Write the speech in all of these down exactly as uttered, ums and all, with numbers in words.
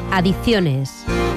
Adicciones.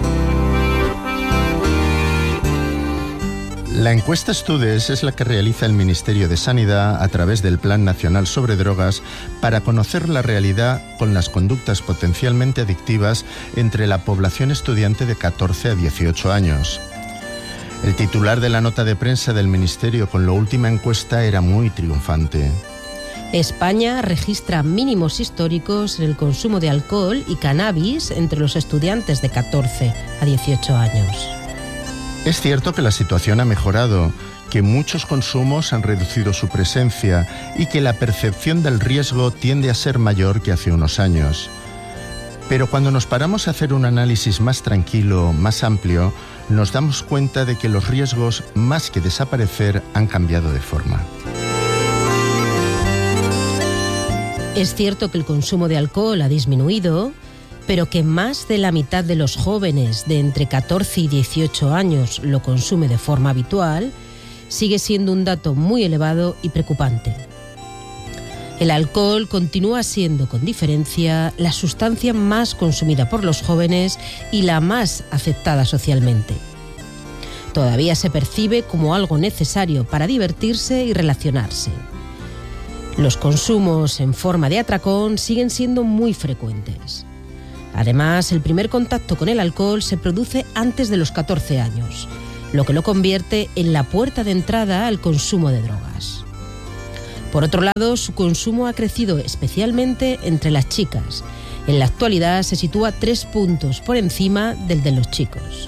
La encuesta Studes es la que realiza el Ministerio de Sanidad a través del Plan Nacional sobre Drogas para conocer la realidad con las conductas potencialmente adictivas entre la población estudiante de catorce a dieciocho años. El titular de la nota de prensa del Ministerio con la última encuesta era muy triunfante. España registra mínimos históricos en el consumo de alcohol y cannabis entre los estudiantes de catorce a dieciocho años. Es cierto que la situación ha mejorado, que muchos consumos han reducido su presencia y que la percepción del riesgo tiende a ser mayor que hace unos años. Pero cuando nos paramos a hacer un análisis más tranquilo, más amplio, nos damos cuenta de que los riesgos, más que desaparecer, han cambiado de forma. Es cierto que el consumo de alcohol ha disminuido, pero que más de la mitad de los jóvenes de entre catorce y dieciocho años lo consume de forma habitual, sigue siendo un dato muy elevado y preocupante. El alcohol continúa siendo, con diferencia, la sustancia más consumida por los jóvenes y la más aceptada socialmente. Todavía se percibe como algo necesario para divertirse y relacionarse. Los consumos en forma de atracón siguen siendo muy frecuentes. Además, el primer contacto con el alcohol se produce antes de los catorce años, lo que lo convierte en la puerta de entrada al consumo de drogas. Por otro lado, su consumo ha crecido especialmente entre las chicas. En la actualidad se sitúa tres puntos por encima del de los chicos.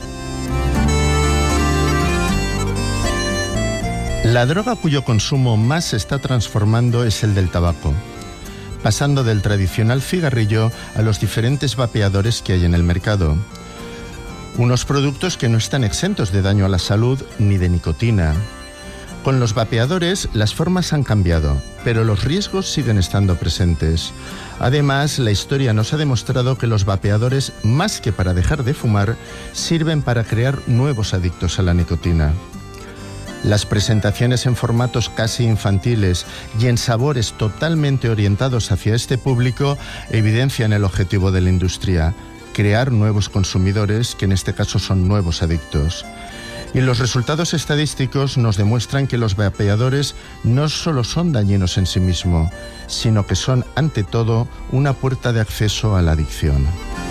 La droga cuyo consumo más se está transformando es el del tabaco, pasando del tradicional cigarrillo a los diferentes vapeadores que hay en el mercado. Unos productos que no están exentos de daño a la salud ni de nicotina. Con los vapeadores las formas han cambiado, pero los riesgos siguen estando presentes. Además, la historia nos ha demostrado que los vapeadores, más que para dejar de fumar, sirven para crear nuevos adictos a la nicotina. Las presentaciones en formatos casi infantiles y en sabores totalmente orientados hacia este público evidencian el objetivo de la industria: crear nuevos consumidores, que en este caso son nuevos adictos. Y los resultados estadísticos nos demuestran que los vapeadores no solo son dañinos en sí mismos, sino que son, ante todo, una puerta de acceso a la adicción.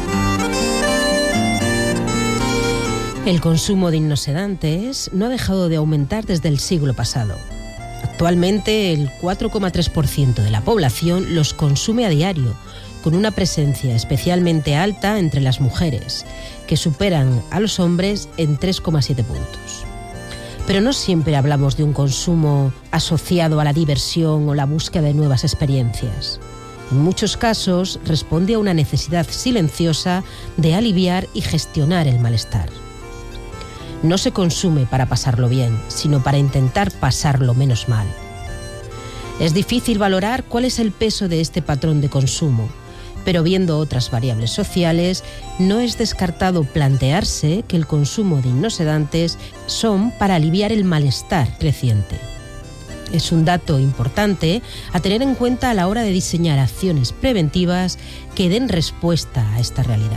El consumo de hipnosedantes no ha dejado de aumentar desde el siglo pasado. Actualmente, el cuatro coma tres por ciento de la población los consume a diario, con una presencia especialmente alta entre las mujeres, que superan a los hombres en tres coma siete puntos. Pero no siempre hablamos de un consumo asociado a la diversión o la búsqueda de nuevas experiencias. En muchos casos responde a una necesidad silenciosa de aliviar y gestionar el malestar. No se consume para pasarlo bien, sino para intentar pasarlo menos mal. Es difícil valorar cuál es el peso de este patrón de consumo, pero viendo otras variables sociales, no es descartado plantearse que el consumo de hipnosedantes son para aliviar el malestar creciente. Es un dato importante a tener en cuenta a la hora de diseñar acciones preventivas que den respuesta a esta realidad.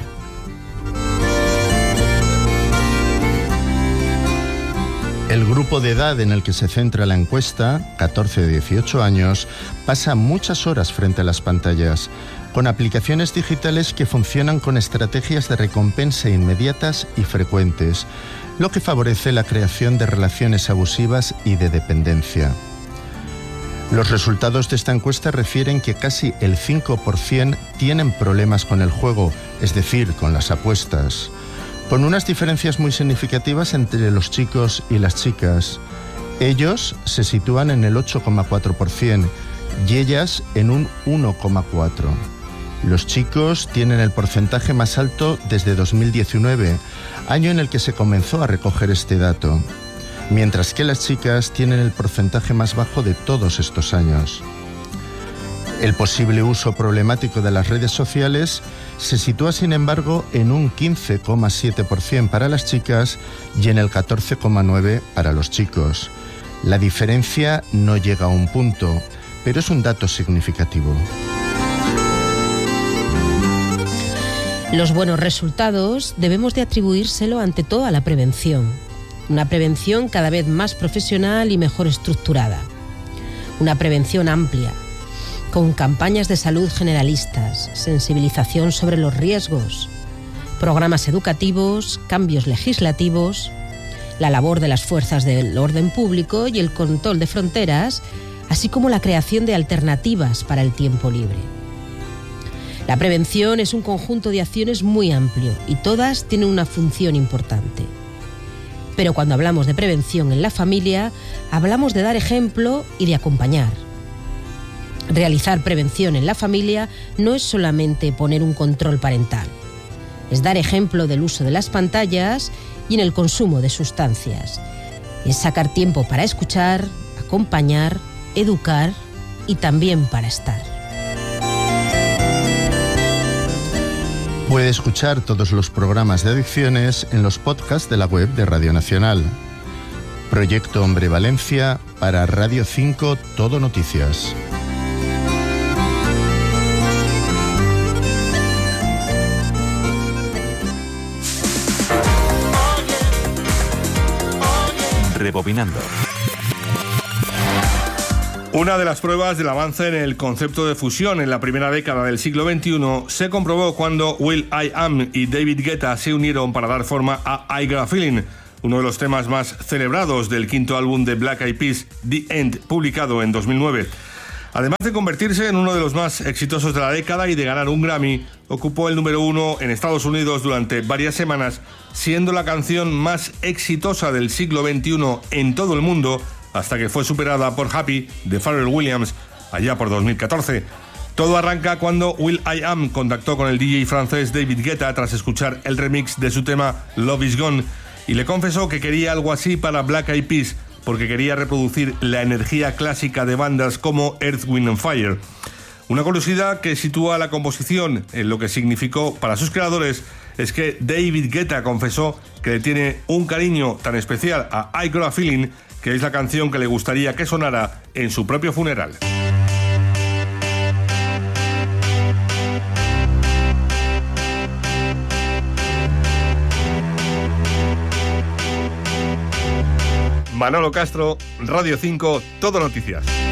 El grupo de edad en el que se centra la encuesta, catorce a dieciocho años, pasa muchas horas frente a las pantallas, con aplicaciones digitales que funcionan con estrategias de recompensa inmediatas y frecuentes, lo que favorece la creación de relaciones abusivas y de dependencia. Los resultados de esta encuesta refieren que casi el cinco por ciento tienen problemas con el juego, es decir, con las apuestas, con unas diferencias muy significativas entre los chicos y las chicas. Ellos se sitúan en el ocho coma cuatro por ciento y ellas en un uno coma cuatro por ciento. Los chicos tienen el porcentaje más alto desde dos mil diecinueve, año en el que se comenzó a recoger este dato, mientras que las chicas tienen el porcentaje más bajo de todos estos años. El posible uso problemático de las redes sociales se sitúa, sin embargo, en un quince coma siete por ciento para las chicas y en el catorce coma nueve por ciento para los chicos. La diferencia no llega a un punto, pero es un dato significativo. Los buenos resultados debemos de atribuírselo ante todo a la prevención. Una prevención cada vez más profesional y mejor estructurada. Una prevención amplia, con campañas de salud generalistas, sensibilización sobre los riesgos, programas educativos, cambios legislativos, la labor de las fuerzas del orden público y el control de fronteras, así como la creación de alternativas para el tiempo libre. La prevención es un conjunto de acciones muy amplio y todas tienen una función importante. Pero cuando hablamos de prevención en la familia, hablamos de dar ejemplo y de acompañar. Realizar prevención en la familia no es solamente poner un control parental, es dar ejemplo del uso de las pantallas y en el consumo de sustancias. Es sacar tiempo para escuchar, acompañar, educar y también para estar. Puede escuchar todos los programas de Adicciones en los podcasts de la web de Radio Nacional. Proyecto Hombre Valencia para Radio cinco Todo Noticias. Rebobinando. Una de las pruebas del avance en el concepto de fusión en la primera década del siglo veintiuno se comprobó cuando will.i.am y David Guetta se unieron para dar forma a I Got a Feeling, uno de los temas más celebrados del quinto álbum de Black Eyed Peas, The End, publicado en dos mil nueve. Además de convertirse en uno de los más exitosos de la década y de ganar un Grammy, ocupó el número uno en Estados Unidos durante varias semanas, siendo la canción más exitosa del siglo veintiuno en todo el mundo, hasta que fue superada por Happy de Pharrell Williams allá por dos mil catorce. Todo arranca cuando will.i.am contactó con el D J francés David Guetta tras escuchar el remix de su tema Love Is Gone y le confesó que quería algo así para Black Eyed Peas, porque quería reproducir la energía clásica de bandas como Earth, Wind and Fire. Una curiosidad que sitúa la composición en lo que significó para sus creadores es que David Guetta confesó que le tiene un cariño tan especial a I Got a Feeling, que es la canción que le gustaría que sonara en su propio funeral. Manolo Castro, Radio cinco, Todo Noticias.